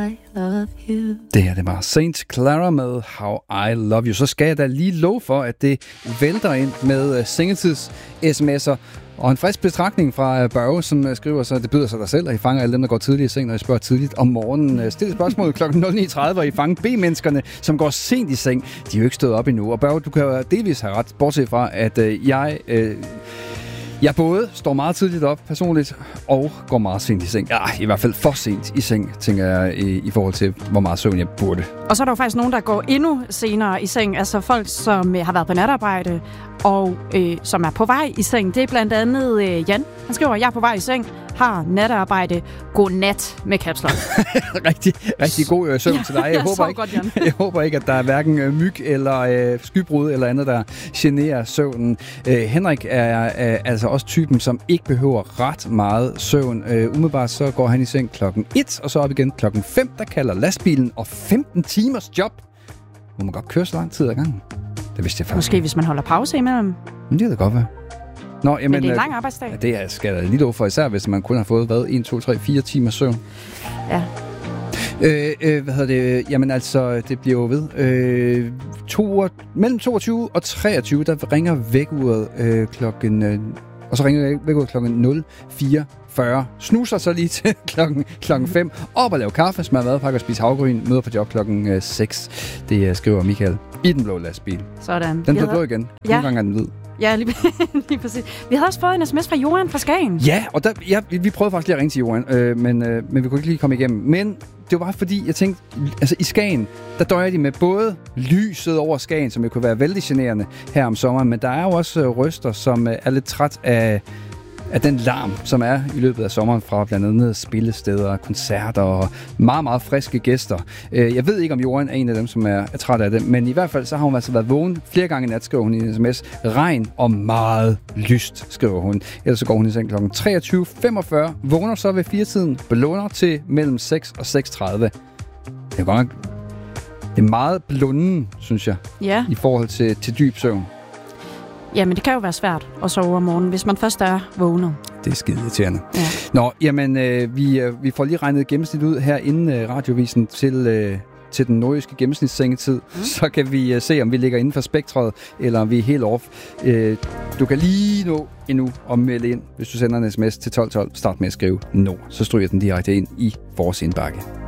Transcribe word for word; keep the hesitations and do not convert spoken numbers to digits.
I love you. Det her, det var Saint Clara med How I Love You. Så skal jeg da lige love for, at det vælter ind med sengetids sms'er. Og en frisk betragtning fra Børge, som skriver så, det byder sig dig selv, at I fanger alle dem, der går tidligt i seng, når I spørger tidligt om morgenen. Stil spørgsmål klokken nul ni tredive, og I fanger B-menneskerne, som går sent i seng. De er jo ikke stået op endnu. Og Børge, du kan jo delvis have ret, bortset fra, at øh, jeg... Øh, Jeg både står meget tidligt op personligt, og går meget sent i seng. Ja, i hvert fald for sent i seng, tænker jeg, i, i forhold til, hvor meget søvn jeg burde. Og så er der jo faktisk nogen, der går endnu senere i seng. Altså folk, som øh, har været på natarbejde, og øh, som er på vej i seng. Det er blandt andet øh, Jan. Han skriver, jeg er på vej i seng, har natarbejde, god nat med kapsler. rigtig, rigtig god øh, søvn ja, til dig. Jeg, jeg, håber ikke, godt, Jan. jeg håber ikke, at der er hverken øh, myg eller øh, skybrud eller andet, der generer søvnen. Øh, Henrik er øh, altså også typen, som ikke behøver ret meget søvn. Øh, umiddelbart så går han i seng klokken et, og så op igen klokken fem. Der kalder lastbilen, og femten timers job. Må man godt køre så lang tid ad gangen. Det vidste jeg faktisk. Måske hvis man holder pause imellem. Men det kan da godt være. Nå, jamen, Men det er en lang arbejdsdag. Ja, det er, skal jeg lige lov for, især hvis man kun har fået, hvad, en, to, tre, fire timer søvn. Ja. Øh, øh, hvad hedder det? Jamen altså, det bliver jo ved. Øh, to, mellem toogtyve og treogtyve, der ringer vækkeuret øh, klokken... Øh, og så ringer vækkeuret klokken nul fire fyrre. Snuser så lige til klokken, klokken fem. Op og lave kaffe, smage madpakke og spise havgryn. Møder på job klokken øh, seks. Det øh, skriver Michael i den blå lastbil. Sådan. Den bliver blå igen. Ja. Nogle gange er den hvid. Ja, lige, lige præcis. Vi havde også fået en sms fra Johan fra Skagen. Ja, og der, ja, vi prøvede faktisk lige at ringe til Johan, øh, men, øh, men vi kunne ikke lige komme igennem. Men det var bare fordi, jeg tænkte, altså i Skagen, der døjer de med både lyset over Skagen, som jo kunne være vældig generende her om sommeren, men der er jo også øh, røster, som øh, er lidt træt af, af den larm, som er i løbet af sommeren fra blandt andet spillesteder, koncerter og meget, meget friske gæster. Jeg ved ikke, om Johan er en af dem, som er, er træt af det, men i hvert fald så har hun altså været vågen flere gange i nat, skriver hun i en sms. Regn og meget lyst, skriver hun. Ellers så går hun i seng klokken treogtyve femogfyrre, vågner så ved fire-tiden, belåner til mellem seks og seks tredive. Det er godt nok, det er meget blunden, synes jeg, ja. I forhold til, til dyb søvn. Ja, men det kan jo være svært at sove om morgenen, hvis man først er vågnet. Det er skide irriterende. Ja. Nå, jamen, øh, vi, øh, vi får lige regnet gennemsnit ud her inden øh, radiovisen til, øh, til den nordjyske gennemsnitssengetid. Mm. Så kan vi øh, se, om vi ligger inden for spektret, eller om vi er helt off. Øh, du kan lige nå endnu at melde ind, hvis du sender en sms til tolv tolv. Start med at skrive nå. Så stryger den direkte ind i vores indbakke.